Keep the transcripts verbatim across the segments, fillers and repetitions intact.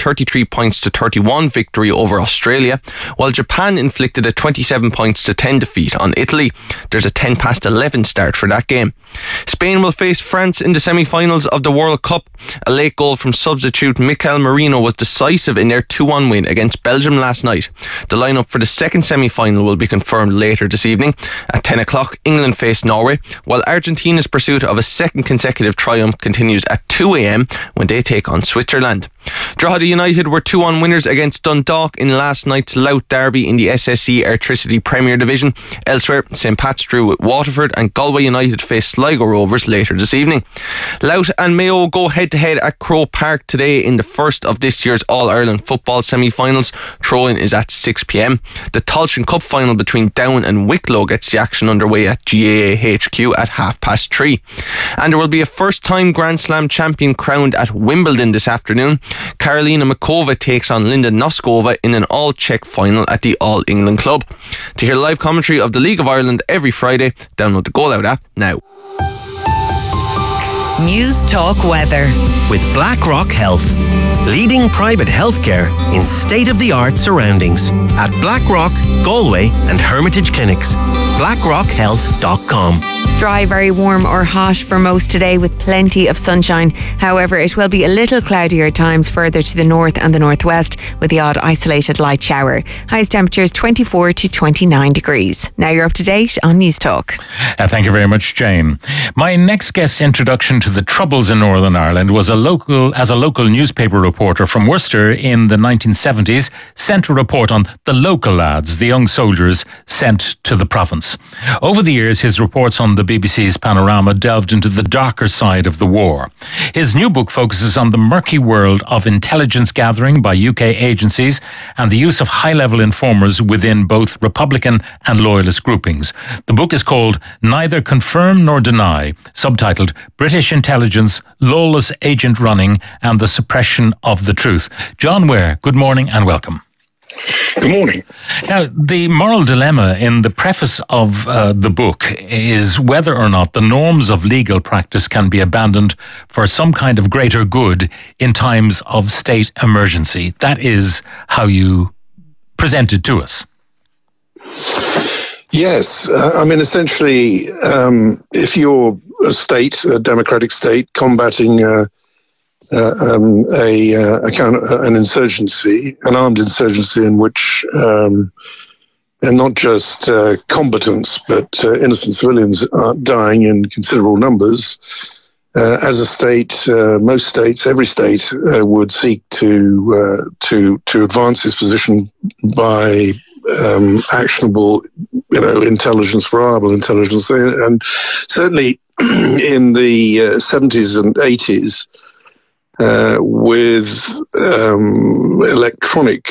thirty-three points to thirty-one victory over Australia, while Japan inflicted a twenty-seven points to ten defeat on Italy. There's a ten past eleven start for that game. Spain will face France in the semi-finals of the World Cup. A late goal from substitute Mikel Merino was decisive in their two one win against Belgium last night. The lineup for the second semi-final will be confirmed later this evening. At ten o'clock, England face Norway, while Argentina's pursuit of a second consecutive triumph continues at two a.m. when they take on Switzerland. Drogheda United were two one winners against Dundalk in last night's Louth derby in the S S E Airtricity Premier Division. Elsewhere, St Pat's drew with Waterford and Galway United face Sligo Rovers later this evening. Louth and Mayo go head-to-head at Croke Park today in the first of this year's All-Ireland football semi-finals. Throw-in is at six p.m. The Tailteann Cup final between Down and Wicklow gets the action underway at G A A H Q at half past three. And there will be a first-time Grand Slam champion crowned at Wimbledon this afternoon. Karolina Muchova takes on Linda Noskova in an all-Czech final at the All England Club. To hear live commentary of the League of Ireland every Friday, download the Goal Out app now. News Talk Weather with BlackRock Health, leading private healthcare in state-of-the-art surroundings at Blackrock, Galway and Hermitage Clinics. blackrock health dot com. Dry, very warm or hot for most today with plenty of sunshine. However, it will be a little cloudier at times further to the north and the northwest with the odd isolated light shower. Highest temperatures twenty-four to twenty-nine degrees. Now you're up to date on News Talk. Uh, thank you very much, Jane. My next guest's introduction to the Troubles in Northern Ireland was a local, as a local newspaper reporter from Worcester in the nineteen seventies, sent a report on the local lads, the young soldiers sent to the province. Over the years, his reports on the B B C's Panorama delved into the darker side of the war. His new book focuses on the murky world of intelligence gathering by U K agencies and the use of high-level informers within both Republican and Loyalist groupings. The book is called Neither Confirm Nor Deny, subtitled British Intelligence, Lawless Agent Running and the Suppression of the Truth. John Ware, good morning and welcome. Good morning. Now, the moral dilemma in the preface of uh, the book is whether or not the norms of legal practice can be abandoned for some kind of greater good in times of state emergency. That is how you present it to us. Yes. Uh, I mean, essentially, um, if you're a state, a democratic state, combating uh, Uh, um, a, uh, a kind of, uh, an insurgency, an armed insurgency in which um, and not just uh, combatants, but uh, innocent civilians are dying in considerable numbers. Uh, as a state, uh, most states, every state uh, would seek to uh, to to advance its position by um, actionable, you know, intelligence, reliable intelligence, and certainly in the uh, seventies and eighties. Uh, with um, electronic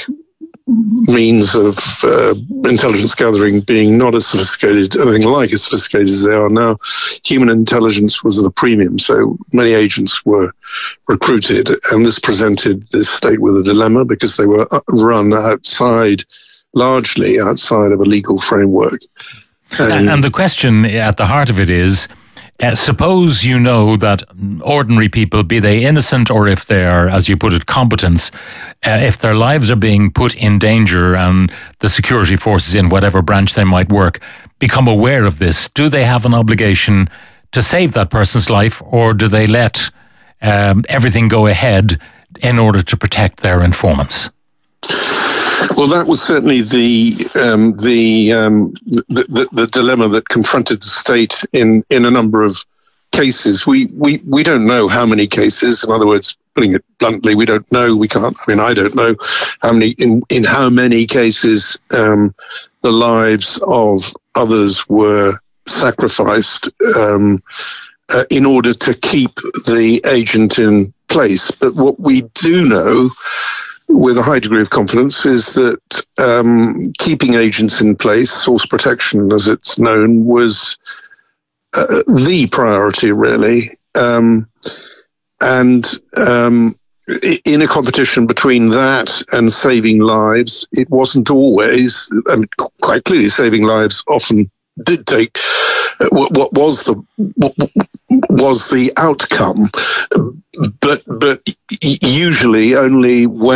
means of uh, intelligence gathering being not as sophisticated, anything like as sophisticated as they are now, human intelligence was at a premium. So many agents were recruited, and this presented this state with a dilemma because they were run outside, largely outside of a legal framework. And, and the question at the heart of it is, Uh, suppose you know that ordinary people, be they innocent or if they are, as you put it, combatants, uh, if their lives are being put in danger and the security forces in whatever branch they might work become aware of this, do they have an obligation to save that person's life, or do they let um, everything go ahead in order to protect their informants? Well, that was certainly the um, the, um, the, the the dilemma that confronted the state in, in a number of cases. We, we we don't know how many cases. In other words, putting it bluntly, we don't know. We can't. I mean, I don't know how many in in how many cases um, the lives of others were sacrificed um, uh, in order to keep the agent in place. But what we do know, with a high degree of confidence, is that um, keeping agents in place, source protection as it's known, was uh, the priority, really. Um, and um, in a competition between that and saving lives, it wasn't always, I mean, quite clearly saving lives often did take uh, what, what was the what was the outcome, but but usually only when